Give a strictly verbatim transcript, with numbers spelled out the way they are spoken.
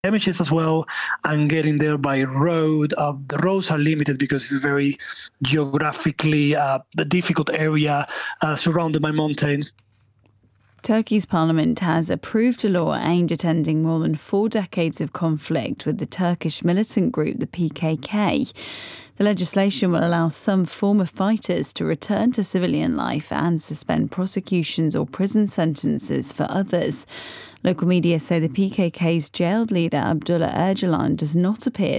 damages as well, and getting there by road. Uh, the roads are limited because it's a very geographically uh, difficult area uh, surrounded by mountains. Turkey's parliament has approved a law aimed at ending more than four decades of conflict with the Turkish militant group, the P K K. The legislation will allow some former fighters to return to civilian life and suspend prosecutions or prison sentences for others. Local media say the P K K's jailed leader Abdullah Öcalan does not appear